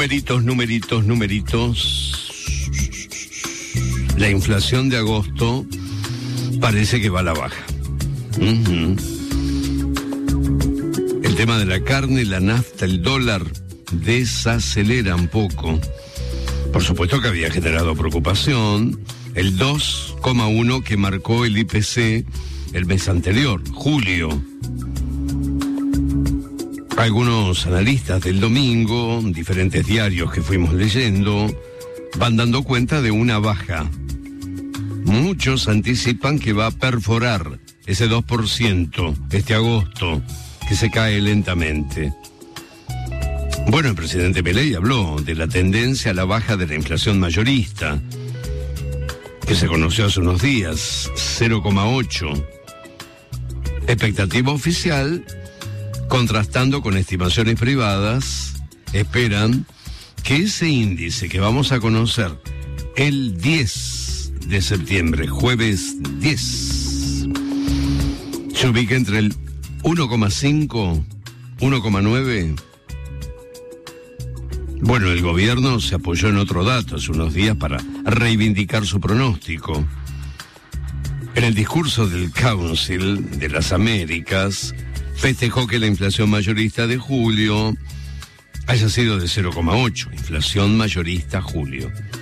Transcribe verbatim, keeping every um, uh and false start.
Numeritos, numeritos, numeritos. La inflación de agosto parece que va a la baja. Uh-huh. El tema de la carne, la nafta, el dólar desacelera un poco. Por supuesto que había generado preocupación el dos coma uno que marcó el I P C el mes anterior, julio. Algunos analistas del domingo, diferentes diarios que fuimos leyendo, van dando cuenta de una baja. Muchos anticipan que va a perforar ese dos por ciento este agosto, que se cae lentamente. Bueno, el presidente Milei habló de la tendencia a la baja de la inflación mayorista, que se conoció hace unos días, cero coma ocho. Expectativa oficial, contrastando con estimaciones privadas, esperan que ese índice que vamos a conocer el diez de septiembre, jueves diez, se ubica entre el uno coma cinco, uno coma nueve. Bueno, el gobierno se apoyó en otro dato hace unos días para reivindicar su pronóstico. En el discurso del Council de las Américas, festejó que la inflación mayorista de julio haya sido de cero coma ocho, inflación mayorista julio.